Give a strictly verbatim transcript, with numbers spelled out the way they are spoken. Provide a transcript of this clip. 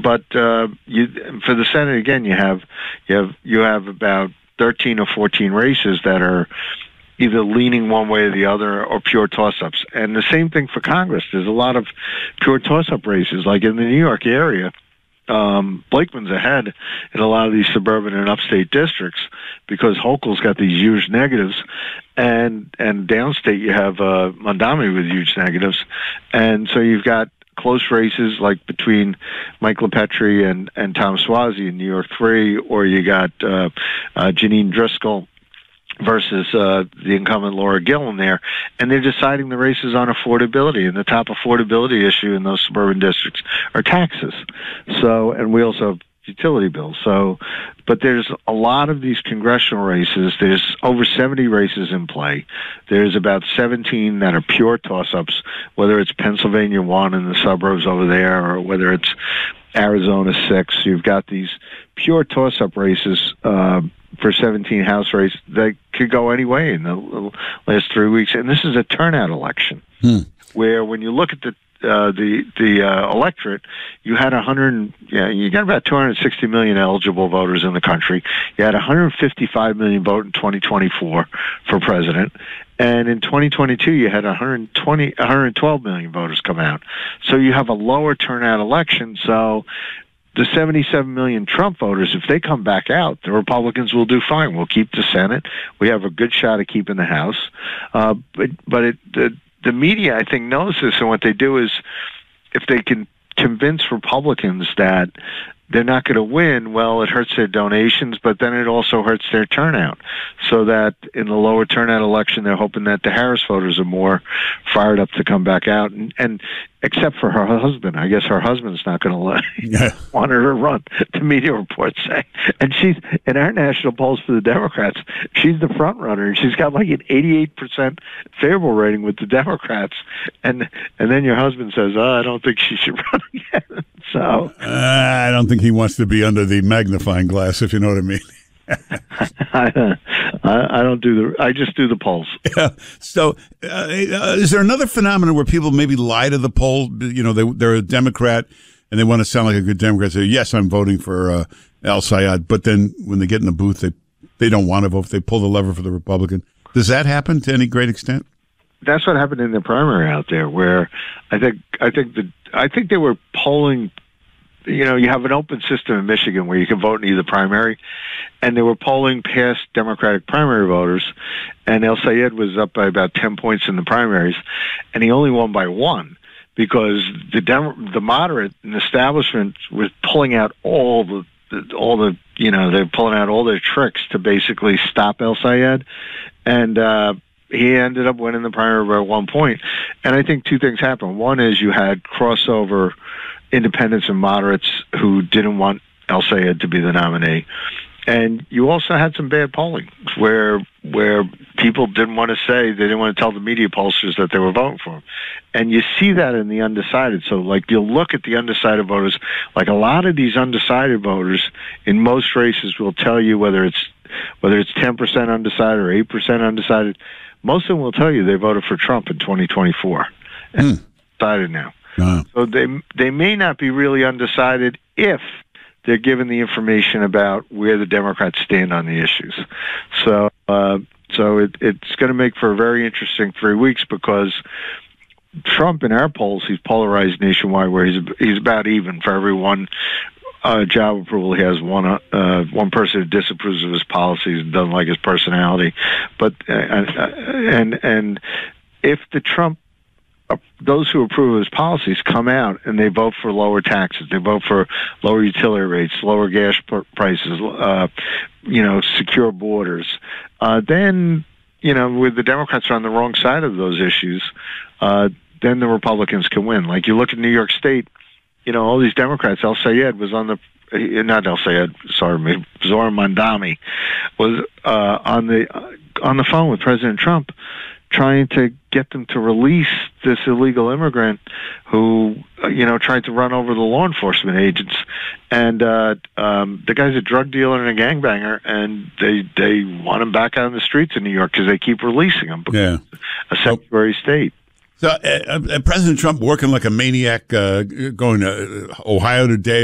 but uh, you, for the Senate again, you have you have you have about thirteen or fourteen races that are either leaning one way or the other or pure toss-ups. And the same thing for Congress. There's a lot of pure toss-up races, like in the New York area. Um, Blakeman's ahead in a lot of these suburban and upstate districts because Hochul's got these huge negatives, and and downstate you have uh, Mondami with huge negatives, and so you've got close races like between Mike LaPetrie and, and Tom Suozzi in New York three, or you got uh, uh, Janine Driscoll versus uh, the incumbent Laura Gillen there, and they're deciding the races on affordability, and the top affordability issue in those suburban districts are taxes. So, and we also have utility bills. So, but there's a lot of these congressional races. There's over seventy races in play. There's about seventeen that are pure toss-ups, whether it's Pennsylvania one in the suburbs over there, or whether it's Arizona six. You've got these pure toss-up races uh, for seventeen House races that could go any way in the last three weeks. And this is a turnout election hmm. where when you look at the uh, the the uh, electorate, you had one hundred. Yeah, you got about two hundred sixty million eligible voters in the country. You had one hundred fifty-five million vote in twenty twenty-four for president. And in twenty twenty-two, you had one hundred twenty, one hundred twelve million voters come out. So you have a lower turnout election. So the seventy-seven million Trump voters, if they come back out, the Republicans will do fine. We'll keep the Senate. We have a good shot at keeping the House. Uh, but but it, the, the media, I think, knows this. And what they do is if they can convince Republicans that they're not going to win, well, it hurts their donations, but then it also hurts their turnout. So that in the lower turnout election, they're hoping that the Harris voters are more fired up to come back out. And, and except for her husband, I guess her husband's not going to let yeah. want her to run, the media reports say. And she's, in our national polls for the Democrats, she's the front runner. She's got like an eighty-eight percent favorable rating with the Democrats. And and then your husband says, oh, I don't think she should run again. So uh, I don't think he wants to be under the magnifying glass, if you know what I mean. I, I don't do the. I just do the polls. Yeah. So, uh, is there another phenomenon where people maybe lie to the poll? You know, they they're a Democrat and they want to sound like a good Democrat. Say, yes, I'm voting for uh, El-Sayed, but then when they get in the booth, they they don't want to vote. They pull the lever for the Republican. Does that happen to any great extent? That's what happened in the primary out there, where I think I think the I think they were polling. You know, you have an open system in Michigan where you can vote in either primary, and they were polling past Democratic primary voters, and El-Sayed was up by about ten points in the primaries, and he only won by one because the Dem- the moderate and establishment was pulling out all the, the all the you know they're pulling out all their tricks to basically stop El-Sayed, and uh, he ended up winning the primary by one point. And I think two things happened. One is you had crossover independents and moderates who didn't want El-Sayed to be the nominee. And you also had some bad polling where where people didn't want to say, they didn't want to tell the media pollsters that they were voting for him. And you see that in the undecided. So, like, you'll look at the undecided voters. Like, a lot of these undecided voters in most races will tell you whether it's whether it's ten percent undecided or eight percent undecided. Most of them will tell you they voted for Trump in twenty twenty-four. And mm. decided now. Uh-huh. So they they may not be really undecided if they're given the information about where the Democrats stand on the issues. So uh, so it, it's going to make for a very interesting three weeks because Trump, in our polls, he's polarized nationwide, where he's he's about even for every one uh, job approval. He has one uh, one person who disapproves of his policies and doesn't like his personality. But uh, and and if the Trump those who approve of his policies come out and they vote for lower taxes, they vote for lower utility rates, lower gas prices, uh, you know, secure borders, uh, then, you know, with the Democrats are on the wrong side of those issues, uh, then the Republicans can win. Like, you look at New York State, you know, all these Democrats, El-Sayed was on the, not El-Sayed, sorry, Zohran Mamdani was uh, on the uh, on the phone with President Trump, trying to get them to release this illegal immigrant who, you know, tried to run over the law enforcement agents. And uh, um, the guy's a drug dealer and a gangbanger, and they they want him back out on the streets in New York because they keep releasing him. Yeah, a sanctuary so, state. So uh, uh, President Trump working like a maniac, uh, going to Ohio today.